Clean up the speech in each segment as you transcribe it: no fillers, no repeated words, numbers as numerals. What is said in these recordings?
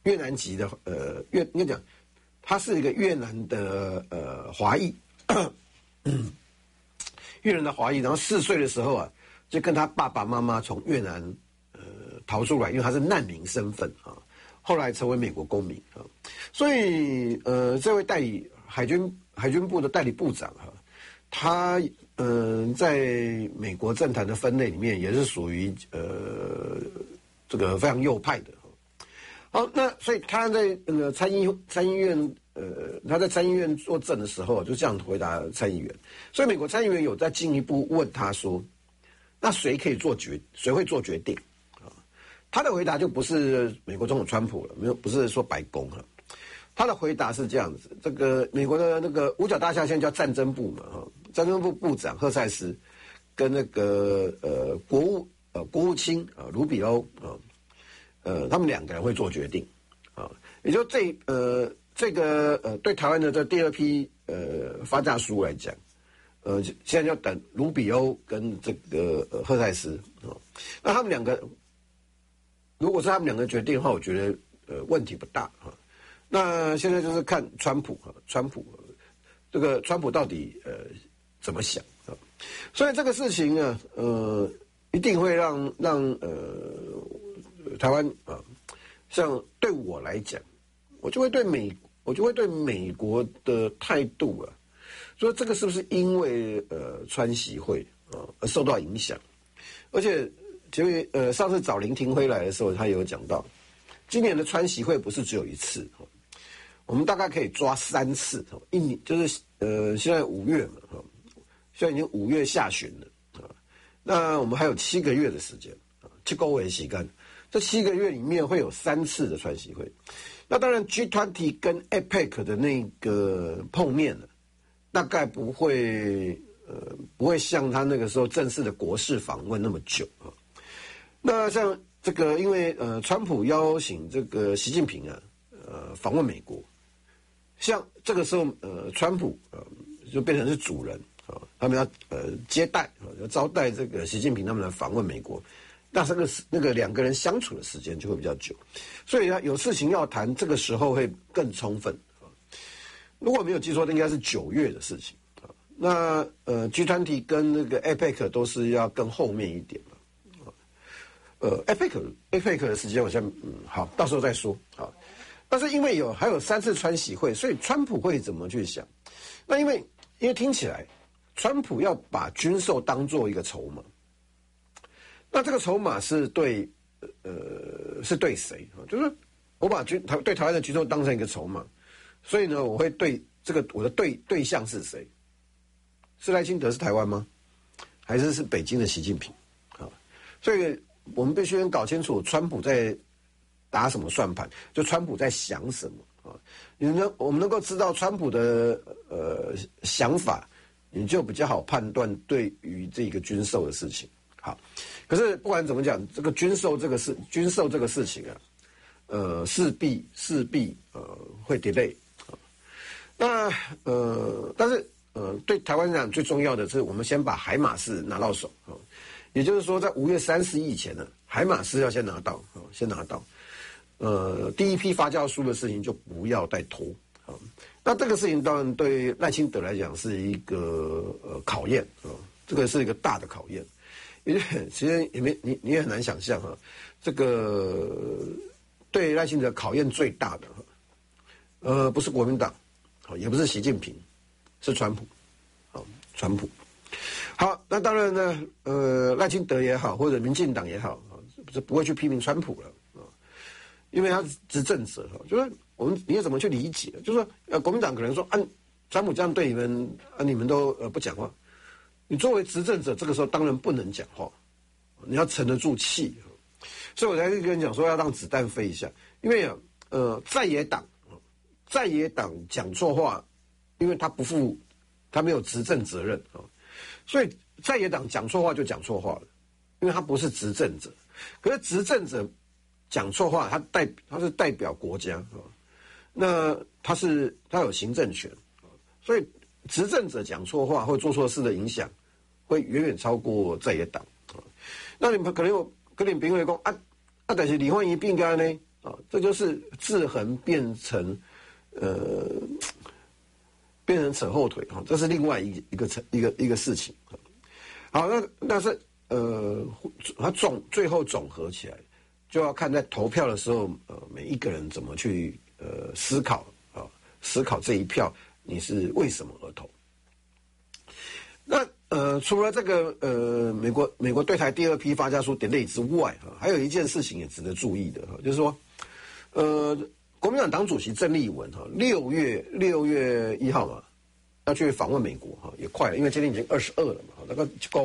越南籍的应该讲，他是一个越南的华裔，越南的华裔，然后4岁的时候啊，就跟他爸爸妈妈从越南逃出来，因为他是难民身份啊，后来成为美国公民啊，所以这位代理海军部的代理部长啊，他在美国政坛的分类里面也是属于这个非常右派的。好，那所以他在参议院他在参议院作证的时候就这样回答参议员，所以美国参议员有在进一步问他说，那谁会做决定啊？他的回答就不是美国总统川普了，不是说白宫了，他的回答是这样子：这个美国的那个五角大厦现在叫战争部嘛，战争部部长赫塞斯跟那个国务卿卢比欧他们2个人会做决定啊，也就这个对台湾的这第2批发价书来讲，现在要等卢比欧跟这个赫塞斯啊，那他们2个如果是他们2个决定的话，我觉得问题不大啊。那现在就是看川普这个川普到底怎么想啊？所以这个事情呢，一定会让台湾啊，像对我来讲，我就会对美国的态度啊，说这个是不是因为川习会啊而受到影响？而且其实上次找林廷辉来的时候，他有讲到，今年的川习会不是只有1次，我们大概可以抓3次，一年就是现在5月嘛，现在已经5月下旬了啊，那我们还有7个月的时间啊，7个月时间。这7个月里面会有3次的川习会，那当然 G20 跟 APEC 的那个碰面呢，大概不会像他那个时候正式的国事访问那么久啊。那像这个，因为川普邀请这个习近平啊访问美国，像这个时候川普就变成是主人啊，他们要接待要招待这个习近平他们来访问美国。那那个2个人相处的时间就会比较久，所以有事情要谈，这个时候会更充分啊。如果没有记错，应该是9月的事情啊。那G20 跟那个 APEC 都是要更后面一点嘛。APEC 的时间我先好，到时候再说啊。但是因为还有3次川习会，所以川普会怎么去想？那因为听起来，川普要把军售当做一个筹码。那这个筹码是对谁啊？就是我把对台湾的军售当成一个筹码，所以呢，我会对这个我的对象是谁？是赖清德是台湾吗？还是北京的习近平啊？所以我们必须搞清楚川普在打什么算盘，就川普在想什么啊？我们能够知道川普的想法，你就比较好判断对于这个军售的事情。好，可是不管怎么讲，这个军售这个事情啊，势必会 delay 啊。那但是对台湾来讲最重要的是，我们先把海马斯拿到手啊，也就是说，在5月30日以前呢，海马斯要先拿到啊，先拿到。第1批发酵书的事情就不要再拖啊。那这个事情当然对赖清德来讲是一个考验啊，这个是一个大的考验。因为其实你也很难想象哈，这个对赖清德考验最大的不是国民党，也不是习近平，是川普，川普。好，那当然呢，赖清德也好，或者民进党也好，是不会去批评川普了啊，因为他是执政者哈，就是你要怎么去理解？就是说国民党可能说川普这样对你们你们都不讲话。你作为执政者，这个时候当然不能讲话，你要沉得住气。所以我才跟你讲说要让子弹飞一下，因为在野党讲错话，因为他没有执政责任啊，所以在野党讲错话就讲错话了，因为他不是执政者。可是执政者讲错话，他是代表国家啊，那他有行政权，所以执政者讲错话或做错事的影响，会远远超过在野党啊。那你们可能有跟你朋友讲但是李焕英不应该呢啊，这就是制衡变成扯后腿哈，这是另外一个事情。好，那是它最后总合起来，就要看在投票的时候，每一个人怎么去思考这一票你是为什么而投。那除了这个美国对台第二批发家书典礼之外，还有一件事情也值得注意的，就是说，国民党党主席郑丽文6月1号嘛，要去访问美国也快了，因为今天已经22了嘛，那个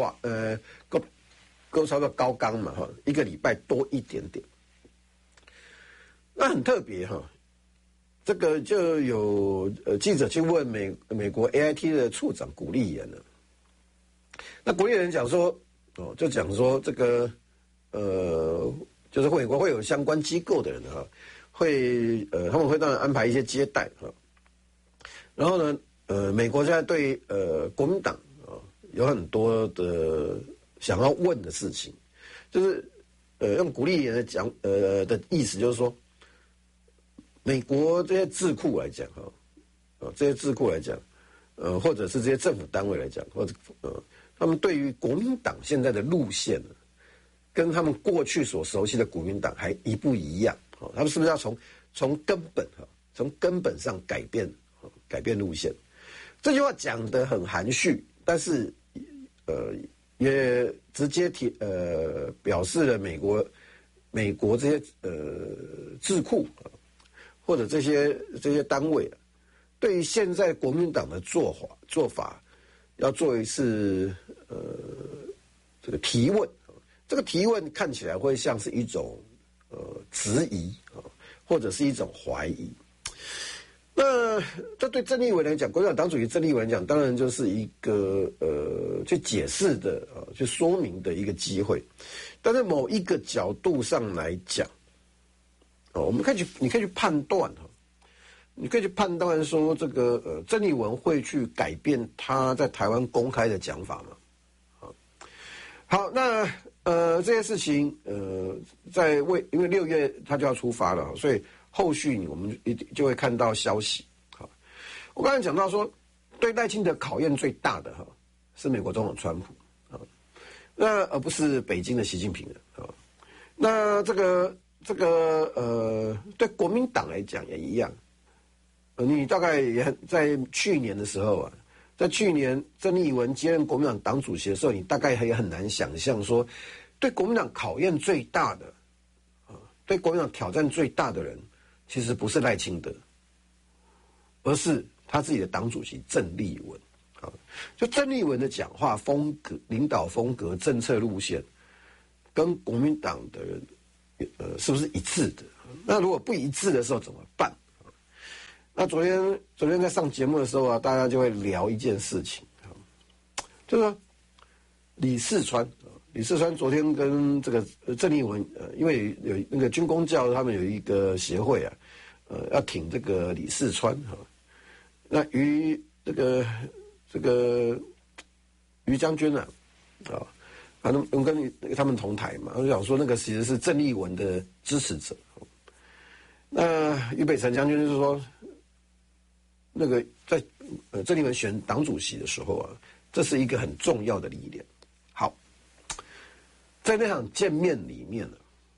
够差不多高纲嘛1个礼拜多一点点。那很特别这个就有记者去问美国 AIT 的处长古立言了。那古立言讲说就讲说这个就是美国会有相关机构的人他们会当然安排一些接待然后呢美国现在对国民党有很多的想要问的事情，就是用古立言的讲的意思就是说，美国这些智库来讲这些智库来讲或者是这些政府单位来讲，或者他们对于国民党现在的路线跟他们过去所熟悉的国民党还一不一样他们是不是要从根本上改变路线？这句话讲得很含蓄，但是也直接表示了美国这些智库或者这些单位对于现在国民党的做法要做一次这个提问。这个提问看起来会像是一种质疑或者是一种怀疑。那这对郑丽文来讲，国民党党主席郑丽文来讲，当然就是一个去解释的去说明的一个机会。但是某一个角度上来讲你可以去判断你可以去判断说这个郑丽文会去改变他在台湾公开的讲法吗？好，那这些事情因为6月他就要出发了，所以后续我们就会看到消息。我刚才讲到说，对赖清德考验最大的是美国总统川普那而不是北京的习近平那这个对国民党来讲也一样。你大概也在去年的时候在去年郑丽文接任国民党党主席的时候，你大概也很难想象说，对国民党考验最大的对国民党挑战最大的人，其实不是赖清德，而是他自己的党主席郑丽文就郑丽文的讲话风格、领导风格、政策路线，跟国民党的人是不是一致的？那如果不一致的时候怎么办？那昨天在上节目的时候大家就会聊一件事情就是说李四川昨天跟这个郑丽文因为有那个军公教他们有一个协会要挺这个李四川那于这个于将军反正我跟他们同台嘛，我就想说那个其实是郑丽文的支持者。那于北辰将军就是说，那个在郑丽文选党主席的时候这是一个很重要的历练。好，在那场见面里面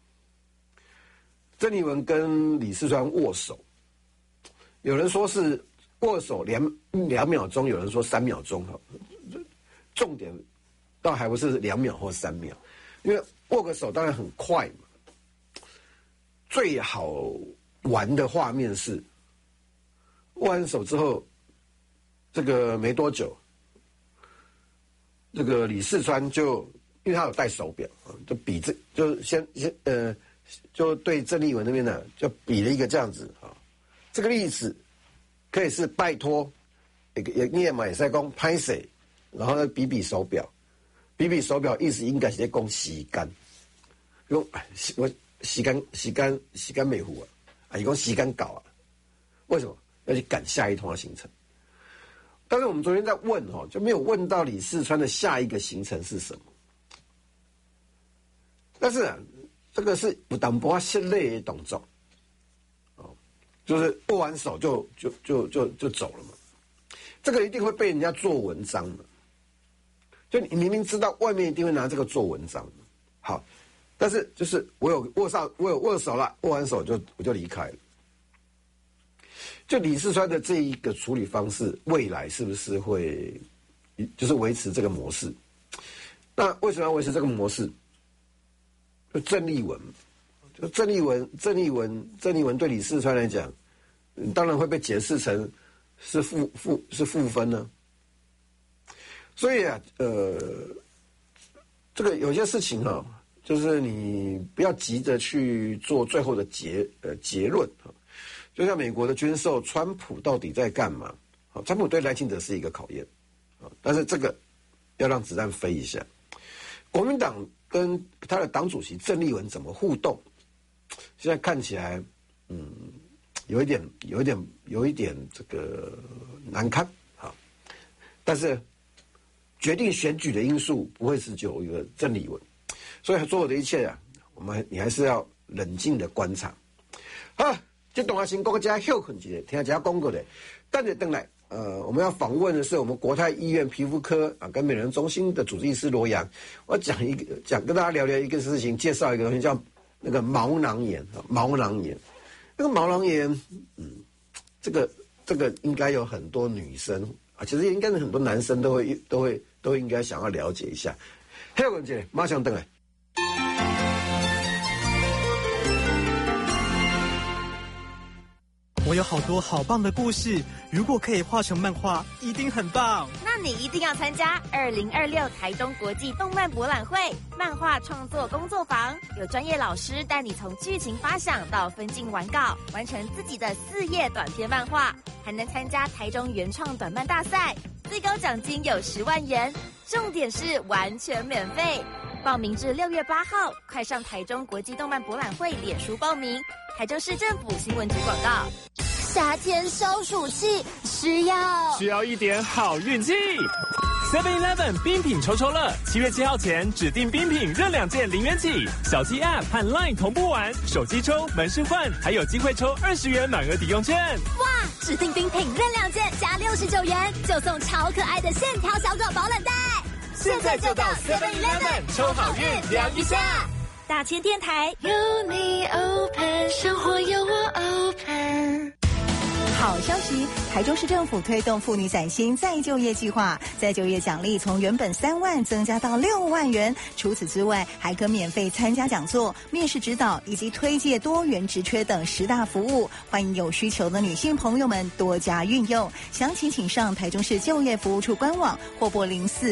郑丽文跟李四川握手，有人说是握手2秒钟，有人说3秒钟重点倒还不是2秒或3秒，因为握个手当然很快嘛。最好玩的画面是握完手之后，这个没多久，这个李四川就因为他有戴手表就比就就对郑丽文那边就比了一个这样子这个例子可以是拜托你也买在讲拍谁，然后呢比手表，比手表意思应该是在讲时间，我时间没糊伊讲时间到为什么要去赶下一趟的行程？但是我们昨天在问就没有问到李四川的下一个行程是什么。但是这个是有淡薄失礼的动作就是握完手就走了嘛。这个一定会被人家做文章的。就你明明知道外面一定会拿这个做文章，好，但是就是我有握手了，握完手我就离开了。就李四川的这一个处理方式，未来是不是会就是维持这个模式？那为什么要维持这个模式？就郑丽文对李四川来讲，当然会被解释成是负分呢。所以啊，这个有些事情啊，就是你不要急着去做最后的结论啊。就像美国的军售，川普到底在干嘛？好，川普对赖清德是一个考验啊，但是这个要让子弹飞一下。国民党跟他的党主席郑丽文怎么互动？现在看起来，有一点这个难堪啊。但是决定选举的因素不会是只有一个郑丽文，所以所有的一切啊，你还是要冷静的观察。好。这段先讲加休困一下，听下讲过的。等着等来，我们要访问的是我们国泰医院皮肤科啊跟美人中心的主治医师罗阳。我跟大家聊聊一个事情，介绍一个东西叫那个毛囊炎。毛囊炎，那个毛囊炎，这个应该有很多女生啊，其实应该是很多男生都应该想要了解一下。休困一下，马上等来。 我有好多好棒的故事，如果可以画成漫画，一定很棒。 那你一定要参加2026台东国际动漫博览会漫画创作工作坊，有专业老师带你从剧情发想到分镜完稿，完成自己的4页短篇漫画，还能参加台中原创短漫大赛，最高奖金有10万元，重点是完全免费。报名至6月8号，快上台中国际动漫博览会脸书报名。台中市政府新闻局广告。 夏天消暑气需要一点好运气。7-Eleven 冰品抽抽乐，7月7号前指定冰品任2件0元起，小鸡 App 和 Line 同步玩，手机抽、门市换，还有机会抽20元满额抵用券。 哇！指定冰品任2件加69元，就送超可爱的线条小狗保冷袋。 现在就到 7-Eleven 抽好运量一下。 大千电台有你 Open， 生活有我 Open。 好消息！台中市政府推动妇女崭新再就业计划，再就业奖励从原本3万增加到6万元。除此之外，还可免费参加讲座、面试指导以及推介多元职缺等10大服务。欢迎有需求的女性朋友们多加运用。详情请上台中市就业服务处官网或拨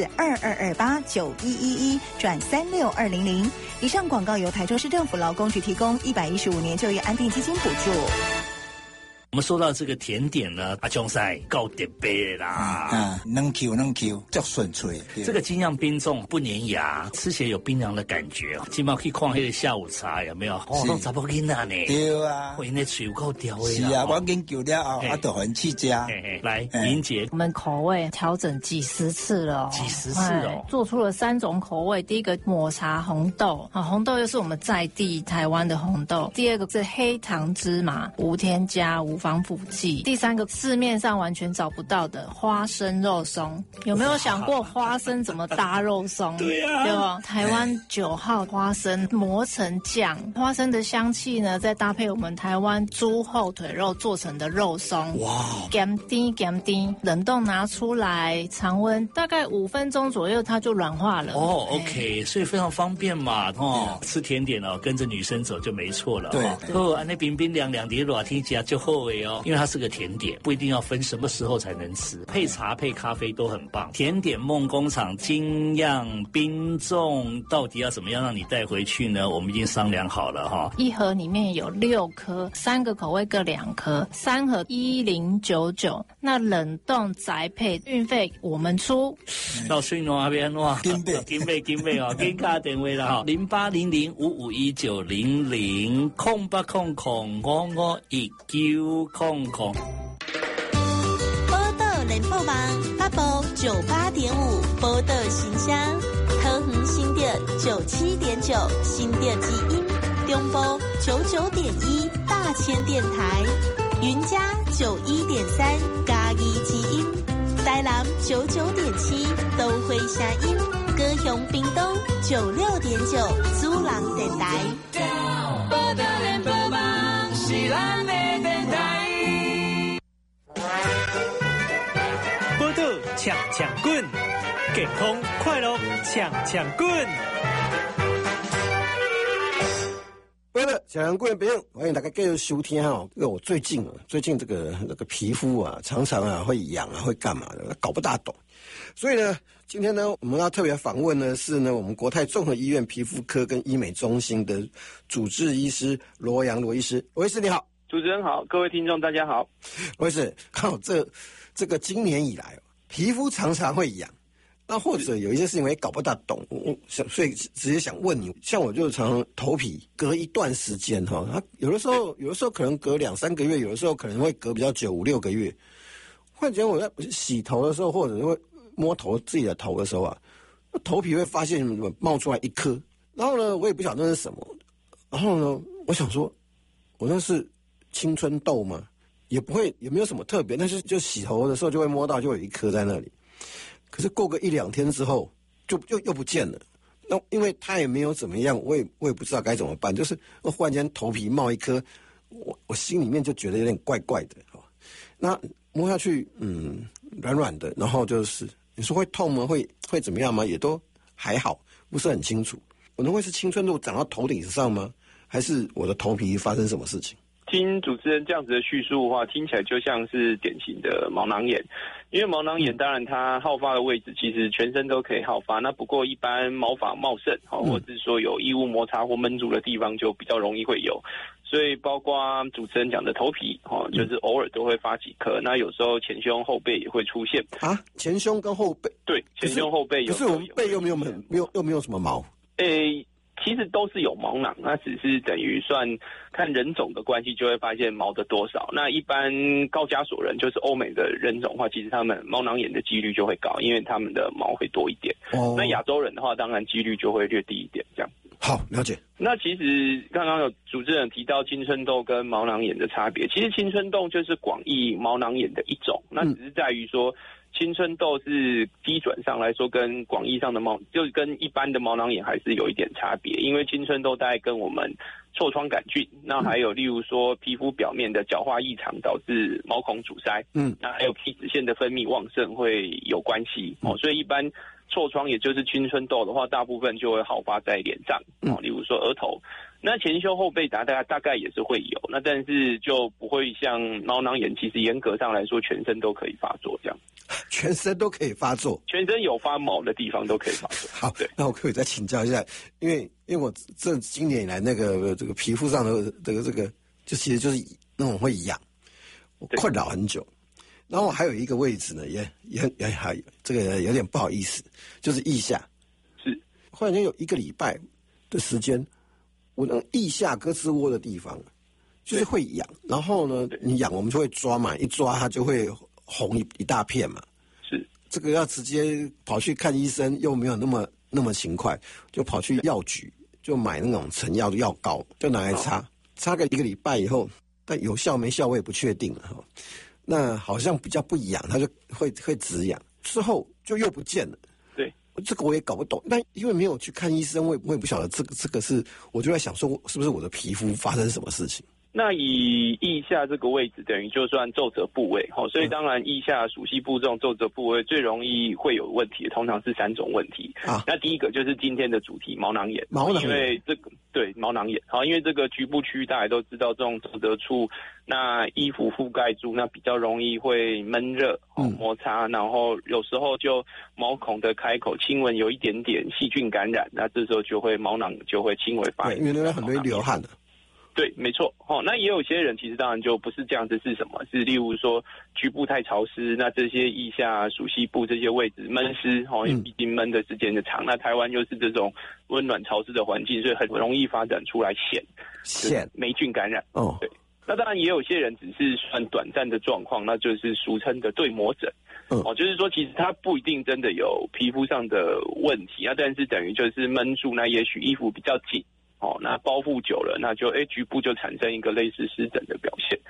0422289111转36200。以上广告由台中市政府劳工局提供，115年就业安定基金补助。 我们说到这个甜点呢，阿中赛够特别啦， 能 Q 叫顺脆。 这个精酿冰冻不粘牙，吃起来有冰凉的感觉。今晚可以看那个下午茶，有没有？哦，弄查某囡仔呢？ 对啊， 喂，那嘴有够刁的。 是啊，我研究了后，就很去加。 来，莹姐， 我们口味调整几十次了，做出了3种口味。第一个抹茶红豆，红豆又是我们在地台湾的红豆。第二个是黑糖芝麻，无添加、无防腐剂。第3个市面上完全找不到的花生肉松，有没有想过花生怎么搭肉松？ 对啊， 对吧？台湾9号花生磨成酱，花生的香气呢，再搭配我们台湾猪后腿肉做成的肉松， 哇， 咸甜，冷冻拿出来，常温大概5分钟左右，它就软化了。 哦 ，OK， 所以非常方便嘛，吃甜点哦，跟着女生走就没错了。 对， 那冰冰凉凉的热天加就好诶哦，因为它是个甜点，不一定要分什么时候才能吃，配茶配咖啡都很棒。甜点梦工厂精酿冰冻到底要怎么样让你带回去呢？我们已经商量好了哈， 一盒里面有6颗，3个口味各2颗，3盒1099。那冷冻宅配运费我们出。 到水暖那边哇，金贝哦，金卡电话啦哈，0800551900，0800551900。 报道联播网北部98.5，报道新声，桃园新店97.9，新店之音，中部99.1，大千电台。 云嘉91.3嘉义之音，台南99.7都会声音，高雄屏东96.9主人电台。 报道联播网是咱的电台。 报道抢抢棍，健康快乐抢抢棍。 对了，小杨贵的朋友，欢迎大家继续收听哈。因为我最近这个皮肤啊，常常会痒会干嘛的，搞不大懂。所以呢，今天呢，我们要特别访问的是呢，我们国泰综合医院皮肤科跟医美中心的主治医师罗阳罗医师。罗医师你好。 主持人好，各位听众大家好。 罗医师，靠这个今年以来，皮肤常常会痒。那或者有一些事情我也搞不大懂，所以直接想问你，像我就常常头皮隔一段时间哈，它有的时候可能隔2-3个月，有的时候可能会隔比较久5-6个月。忽然间我在洗头的时候，或者会摸自己的头的时候啊，头皮会发现冒出来一颗，然后呢我也不晓得那是什么，然后呢我想说，我那是青春痘吗？也没有什么特别，但是就洗头的时候就会摸到，就有一颗在那里。可是过个1-2天之后，就又不见了。那因为它也没有怎么样，我也不知道该怎么办。就是我忽然间头皮冒一颗，我心里面就觉得有点怪怪的。那摸下去，软软的，然后就是你说会痛吗？会怎么样吗？也都还好，不是很清楚。我那会是青春痘长到头顶上吗？还是我的头皮发生什么事情？ 听主持人这样子的叙述的话，听起来就像是典型的毛囊炎。因为毛囊炎当然它好发的位置其实全身都可以好发，那不过一般毛发茂盛或者是说有异物摩擦或闷住的地方就比较容易会有，所以包括主持人讲的头皮就是偶尔都会发几颗，那有时候前胸后背也会出现啊，前胸跟后背， 对，前胸后背有， 可是我们背又没有什么毛， 其实都是有毛囊，那只是等于算看人种的关系，就会发现毛的多少。那一般高加索人，就是欧美的人种的话，其实他们毛囊炎的几率就会高，因为他们的毛会多一点。那亚洲人的话，当然几率就会略低一点，这样。 好，了解。 那其实刚刚有主持人提到青春痘跟毛囊炎的差别，其实青春痘就是广义毛囊炎的一种，那只是在于说。青春痘是基准上来说跟广义上的就跟一般的毛囊炎还是有一点差别，因为青春痘大概跟我们痤疮杆菌，那还有例如说皮肤表面的角化异常导致毛孔阻塞，那还有皮脂腺的分泌旺盛会有关系所以一般痤疮也就是青春痘的话，大部分就会好发在脸上例如说额头。那前胸后背大概也是会有，那但是就不会像毛囊炎，其实严格上来说全身都可以发作这样。 全身都可以发作， 全身有发毛的地方都可以发作。 好，那我可以再请教一下，因为我这今年以来这个皮肤上的这个就其实就是那种会痒，我困扰很久。然后还有一个位置呢，也还这个有点不好意思，就是腋下。 是， 忽然间有1个礼拜的时间，我那腋下胳肢窝的地方就是会痒，然后呢，你痒我们就会抓嘛，一抓它就会红一大片嘛。 是，这个要直接跑去看医生，又没有那么勤快，就跑去药局就买那种成药的药膏，就拿来擦个1个礼拜以后，但有效没效我也不确定了哈。那好像比较不痒，它就会止痒，之后就又不见了。 对， 这个我也搞不懂。但因为没有去看医生，我也不晓得这个是，我就在想说，是不是我的皮肤发生什么事情？ 那以腋下这个位置，等于就算皱褶部位，所以当然腋下属系部这种皱褶部位最容易会有问题，通常是3种问题。那第一个就是今天的主题毛囊炎，因为这个对毛囊炎，因为这个局部区大家都知道，这种皱褶处，那衣服覆盖住，那比较容易会闷热、摩擦，然后有时候就毛孔的开口轻微有一点点细菌感染，那这时候就会毛囊就会轻微发炎， 因为那很容易流汗的。 对，没错。那也有些人其实当然就不是这样子，是什么？是例如说局部太潮湿，那这些腋下、属系部这些位置闷湿，因为毕竟闷的时间的长。那台湾又是这种温暖潮湿的环境，所以很容易发展出来癣霉菌感染。对。那当然也有些人只是算短暂的状况，那就是俗称的对膜疹。就是说其实它不一定真的有皮肤上的问题，但是等于就是闷住，那也许衣服比较紧。那包覆久了，那就局部就产生一个类似湿疹的表现。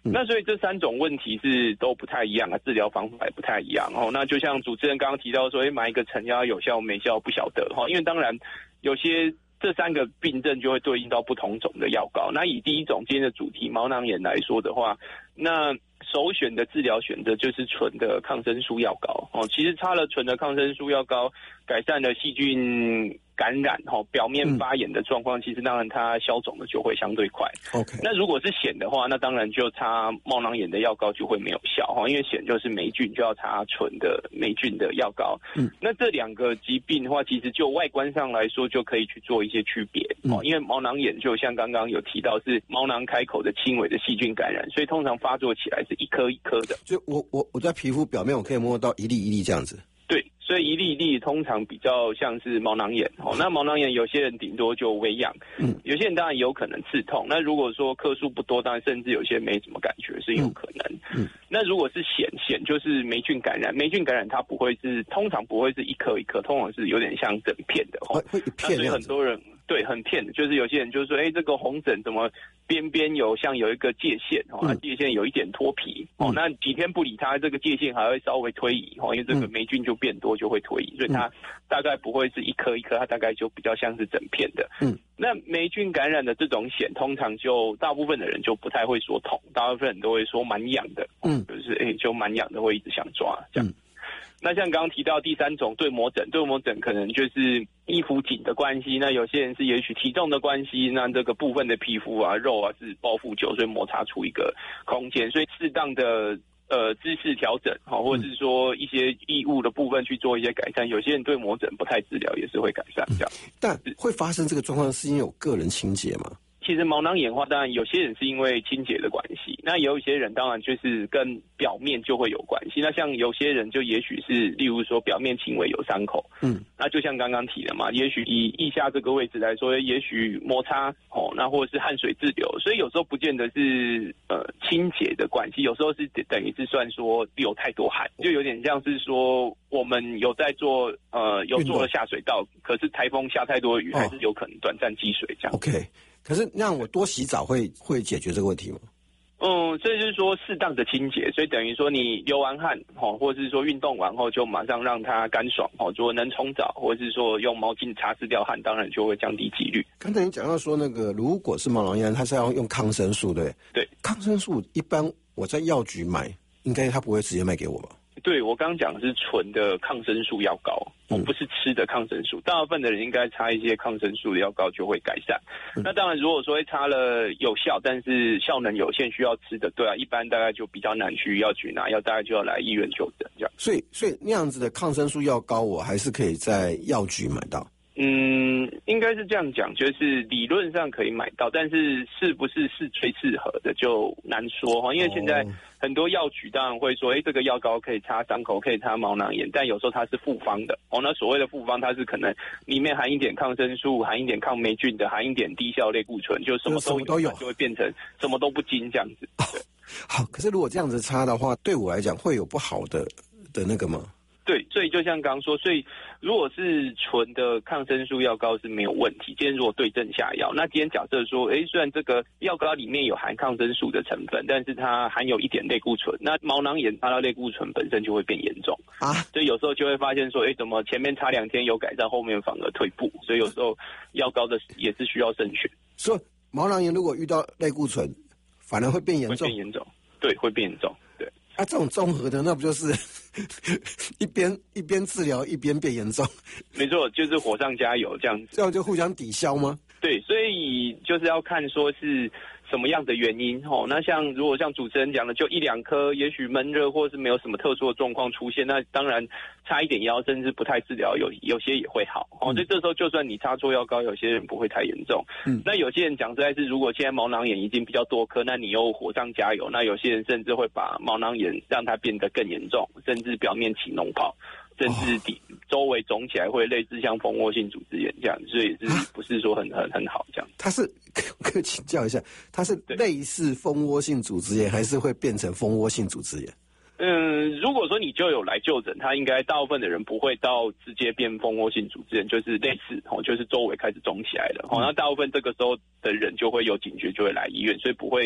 那所以这3种问题是都不太一样啊，治疗方法也不太一样哦。那就像主持人刚刚提到说，买一个成药有效没效不晓得哈，因为当然有些这3个病症就会对应到不同种的药膏。那以第一种今天的主题毛囊炎来说的话，那首选的治疗选择就是纯的抗生素药膏哦。其实擦了纯的抗生素药膏，改善了细菌感染表面发炎的状况，其实当然它消肿的就会相对快。 OK， 那如果是癣的话，那当然就擦毛囊炎的药膏就会没有效因为癣就是霉菌，就要擦纯的霉菌的药膏。那这2个疾病的话，其实就外观上来说就可以去做一些区别因为毛囊炎就像刚刚有提到是毛囊开口的轻微的细菌感染，所以通常发作起来是一颗一颗的。 就我在皮肤表面我可以摸到一粒一粒这样子。 对，所以一粒一粒通常比较像是毛囊炎那毛囊炎有些人顶多就微痒，有些人当然有可能刺痛。那如果说颗数不多，当然甚至有些没什么感觉是有可能。那如果是癣就是霉菌感染，霉菌感染它通常不会是一颗一颗，通常是有点像整片的会一片。 所以很多人对很片的，就是有些人就是说，这个红疹怎么边边有一个界限界限有一点脱皮那几天不理它，这个界限还会稍微推移因为这个霉菌就变多就会推移，所以它大概不会是一颗一颗，它大概就比较像是整片的。那霉菌感染的这种癣，通常就大部分的人就不太会说痛，大部分人都会说蛮痒的，就是就蛮痒的，会一直想抓这样。那像刚刚提到第3种对膜疹可能就是衣服紧的关系，那有些人是也许体重的关系，那这个部分的皮肤肉是包覆久，所以摩擦出一个空间，所以适当的姿势调整或者是说一些异物的部分去做一些改善，有些人对膜疹不太治疗也是会改善这样。 但会发生这个状况是因为有个人情节吗？ 其实毛囊炎的话，当然有些人是因为清洁的关系，那有一些人当然就是跟表面就会有关系。那像有些人就也许是，例如说表面轻微有伤口，那就像刚刚提的嘛，也许以腋下这个位置来说，也许摩擦那或者是汗水滞留，所以有时候不见得是清洁的关系，有时候是等于是算说流太多汗，就有点像是说我们有在做有做了下水道，可是台风下太多雨，还是有可能短暂积水这样。 OK。可是那我多洗澡会解决这个问题吗？ 所以就是说适当的清洁，所以等于说你流完汗或者是说运动完后就马上让它干爽如果能冲澡或者是说用毛巾擦拭掉汗，当然就会降低几率。 刚才你讲到说那个如果是毛囊炎，它是要用抗生素，对？ 对， 抗生素一般我在药局买，应该他不会直接卖给我吧？ 对，我刚刚讲的是纯的抗生素药膏，不是吃的抗生素。大部分的人应该擦一些抗生素的药膏就会改善。那当然，如果说擦了有效，但是效能有限，需要吃的，对啊，一般大概就比较难去药局拿药，大概就要来医院就诊这样。 所以那样子的抗生素药膏，我还是可以在药局买到。 应该是这样讲，就是理论上可以买到，但是是不是最适合的就难说因为现在很多药局当然会说，这个药膏可以擦伤口，可以擦毛囊炎，但有时候它是复方的那所谓的复方，它是可能里面含一点抗生素，含一点抗霉菌的，含一点低效类固醇，就什么都有，就会变成什么都不精这样子。 好，可是如果这样子擦的话，对我来讲会有不好的那个吗？ 对，所以就像刚刚说，所以如果是纯的抗生素药膏是没有问题。今天如果对症下药，那今天假设说，虽然这个药膏里面有含抗生素的成分，但是它含有一点类固醇，那毛囊炎擦到类固醇本身就会变严重所以有时候就会发现说，怎么前面擦2天有改善，后面反而退步，所以有时候药膏的也是需要慎选。 所以毛囊炎如果遇到类固醇，反而会变严重， 会变严重，对，会变严重，对。 这种综合的，那不就是一边治疗一边变严重？ 没错，就是火上加油这样子， 这样就互相抵消吗？ 对，所以就是要看说是什么样的原因那像如果像主持人讲的，就1-2颗，也许闷热或是没有什么特殊的状况出现，那当然擦一点药，甚至不太治疗，有些也会好所以这时候就算你擦错药膏，有些人不会太严重。那有些人讲实在是，如果现在毛囊炎已经比较多颗，那你又火上加油，那有些人甚至会把毛囊炎让它变得更严重，甚至表面起脓泡，甚至周围肿起来，会类似像蜂窝性组织炎这样，所以也是不是说很好这样。 它是可以请教一下，它是类似蜂窝性组织炎，还是会变成蜂窝性组织炎？ 如果说你就有来就诊，他应该大部分的人不会到直接变蜂窝性组织炎，就是类似就是周围开始肿起来了那大部分这个时候的人就会有警觉，就会来医院，所以不会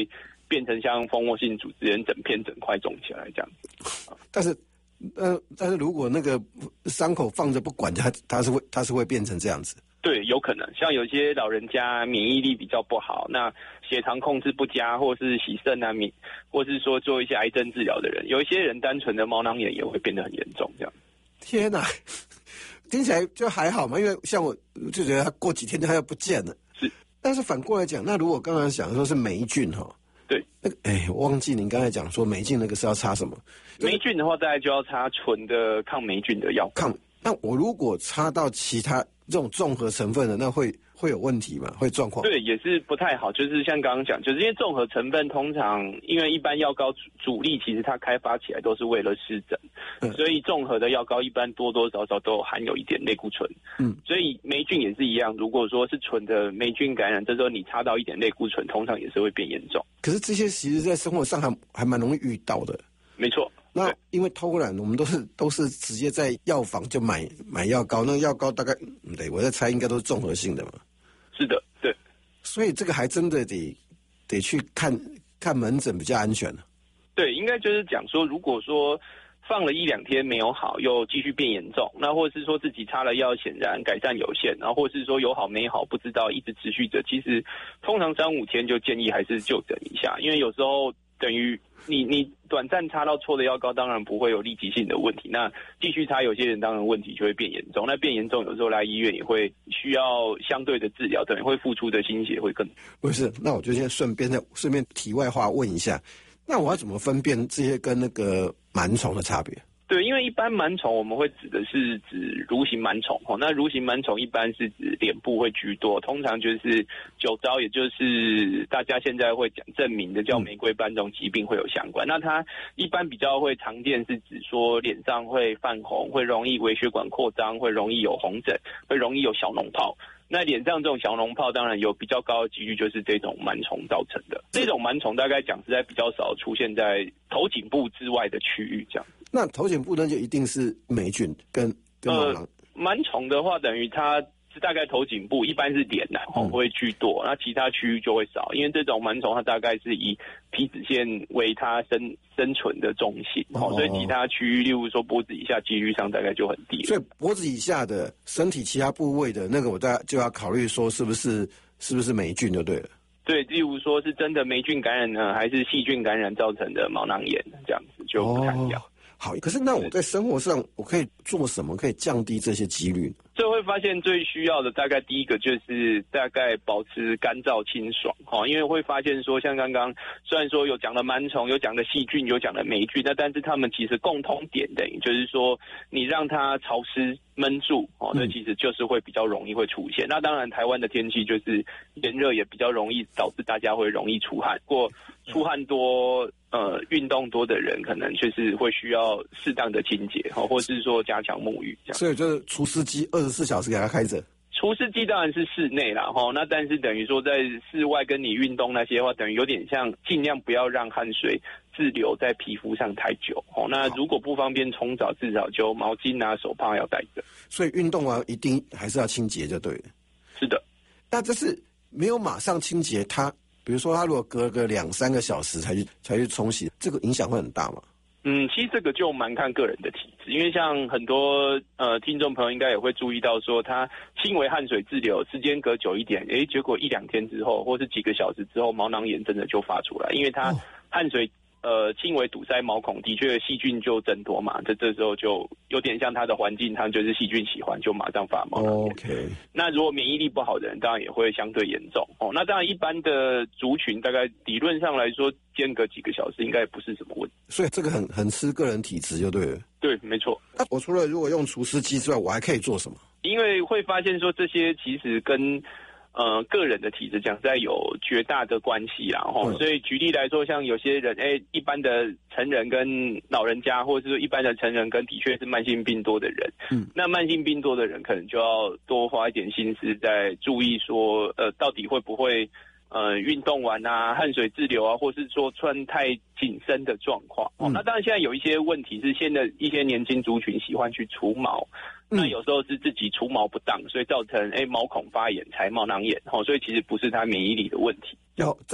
变成像蜂窝性组织炎整片整块肿起来这样子。 但是如果那个伤口放着不管，它是会变成这样子。 对，有可能像有些老人家免疫力比较不好，那血糖控制不佳，或是洗肾啊，或是说做一些癌症治疗的人，有一些人单纯的毛囊炎也会变得很严重这样。 天哪，听起来就还好嘛，因为像我就觉得他过几天他又不见了。 是， 但是反过来讲，那如果刚才讲说是霉菌哈。 对， 那个我忘记您刚才讲说霉菌那个是要擦什么？ 霉菌的话，大概就要擦纯的抗霉菌的药。 那我如果擦到其他这种综合成分的，那会有问题吗？会状况？ 对，也是不太好。就是像刚刚讲，就是因为综合成分通常，因为一般药膏主力其实它开发起来都是为了湿疹，所以综合的药膏一般多多少少都有含有一点类固醇。所以霉菌也是一样，如果说是纯的霉菌感染，这时候你擦到一点类固醇，通常也是会变严重。 可是这些其实在生活上还蛮容易遇到的。 没错。 那因为偷懒，我们都是直接在药房就买药膏，那个药膏大概对我在猜应该都是综合性的嘛。 是的，对。 所以这个还真的得去看门诊比较安全。 对，应该就是讲说，如果说放了1-2天没有好，又继续变严重，那或者是说自己擦了药显然改善有限，然后或者是说有好没好不知道一直持续着，其实通常3-5天就建议还是就诊一下，因为有时候等于你短暂擦到错的药膏，当然不会有立即性的问题。那继续擦，有些人当然问题就会变严重。那变严重，有时候来医院也会需要相对的治疗，等于会付出的心血会更多。 不是，那我就先顺便题外话问一下，那我要怎么分辨这些跟那个螨虫的差别？ 对，因为一般螨虫我们会指的是指蠕形螨虫，那蠕形螨虫一般是指脸部会居多，通常就是酒糟，也就是大家现在会讲证明的叫玫瑰斑这种疾病会有相关。那它一般比较会常见是指说脸上会泛红，会容易微血管扩张，会容易有红疹，会容易有小脓泡。那脸上这种小脓泡当然有比较高的几率就是这种螨虫造成的。这种螨虫大概讲实在比较少出现在头颈部之外的区域这样。 那头颈部呢就一定是霉菌跟毛囊。 螨虫的话等于它是大概头颈部一般是脸会居多，那其他区域就会少，因为这种螨虫它大概是以皮脂腺为它生存的中心，所以其他区域例如说脖子以下几率上大概就很低了。 所以脖子以下的身体其他部位的那个我大概就要考虑说是不是霉菌就对了。 对，例如说是真的霉菌感染呢，还是细菌感染造成的毛囊炎，这样子就不太一样。 好，可是那我在生活上我可以做什么可以降低这些几率呢？ 所以会发现最需要的大概第一个就是大概保持干燥清爽，因为会发现说像刚刚虽然说有讲的螨虫，有讲的细菌，有讲的霉菌，但是它们其实共通点等于就是说你让它潮湿闷住，那其实就是会比较容易会出现。那当然台湾的天气就是炎热，也比较容易导致大家会容易出汗，过出汗多运动多的人可能就是会需要适当的清洁，或是说加强沐浴这样。 所以就是除湿机24小时给它开着。 除湿机当然是室内啦，那但是等于说在室外跟你运动那些的话，等于有点像尽量不要让汗水滞留在皮肤上太久。那如果不方便冲澡，至少就毛巾啊、手帕要带着。 所以运动完一定还是要清洁就对了。 是的。 那这是没有马上清洁它，比如说它如果隔个2-3个小时才去冲洗，这个影响会很大吗？ 其实这个就蛮看个人的体质，因为像很多听众朋友应该也会注意到说，他轻微汗水滞留，时间隔久一点，结果1-2天之后，或是几个小时之后，毛囊炎真的就发出来，因为他汗水轻微堵塞毛孔，的确细菌就增多嘛，这时候就有点像它的环境，它就是细菌喜欢，就马上发毛囊炎。 Okay. 那如果免疫力不好的人，当然也会相对严重。那当然一般的族群，大概理论上来说，间隔几个小时应该也不是什么问题。 所以这个很吃个人体质就对了。 对，没错。 那我除了如果用除湿机之外，我还可以做什么？ 因为会发现说这些其实跟个人的体质讲实在有绝大的关系啦，所以举例来说，像有些人一般的成人跟老人家，或者是说一般的成人跟的确是慢性病多的人，那慢性病多的人可能就要多花一点心思在注意说到底会不会运动完啊汗水滞留啊，或是说穿太紧身的状况。那当然现在有一些问题是现在一些年轻族群喜欢去除毛，那有时候是自己除毛不当，所以造成毛孔发炎才毛囊炎，所以其实不是他免疫力的问题。 这个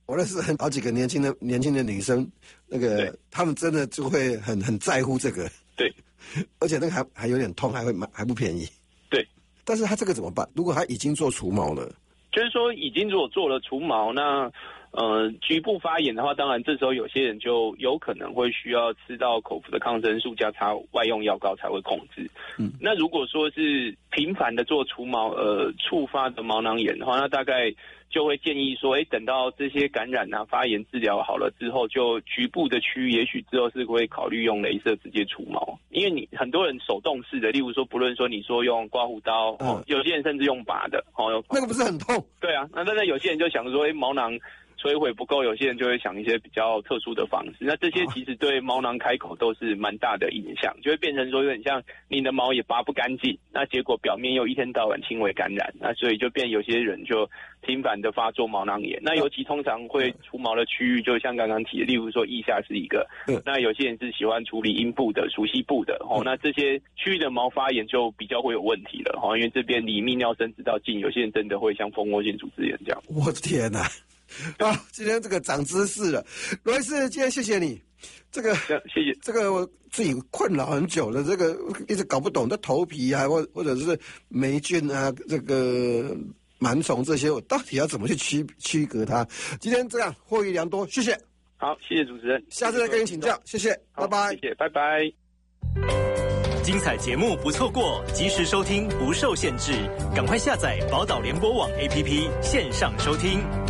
我认识好几个年轻的女生，那个她们真的就会很在乎这个。 对， 而且那个还有点痛，还不便宜。 对， 但是他这个怎么办？如果他已经做除毛了， 就是说如果做了除毛，那局部发炎的话，当然这时候有些人就有可能会需要吃到口服的抗生素加擦外用药膏才会控制。那如果说是频繁的做除毛触发的毛囊炎的话，那大概就会建议说，等到这些感染发炎治疗好了之后，就局部的区域也许之后是会考虑用雷射直接除毛，因为你很多人手动式的，例如说不论说你说用刮胡刀，有些人甚至用拔的， 那个不是很痛？对啊，那但是有些人就想说，毛囊摧毁不够，有些人就会想一些比较特殊的方式，那这些其实对毛囊开口都是蛮大的影响，就会变成说有点像你的毛也拔不干净，那结果表面又一天到晚轻微感染，那所以就变有些人就频繁的发作毛囊炎。那尤其通常会除毛的区域，就像刚刚提的，例如说腋下是一个，那有些人是喜欢处理阴部的、熟悉部的，那这些区域的毛发炎就比较会有问题了，因为这边离泌尿生殖道近，有些人真的会像蜂窝性组织炎这样。 我的天哪！今天这个长知识了，罗医师，今天谢谢你。这个谢谢。 这个我自己困扰很久了，这个一直搞不懂，这头皮啊，或者是霉菌啊，这个螨虫这些，我到底要怎么去区隔它？今天这样获益良多，谢谢。 好，谢谢主持人， 下次再跟你请教，谢谢，拜拜。 谢谢，拜拜。 精彩节目不错过，及时收听不受限制，赶快下载宝岛联播网 APP 线上收听。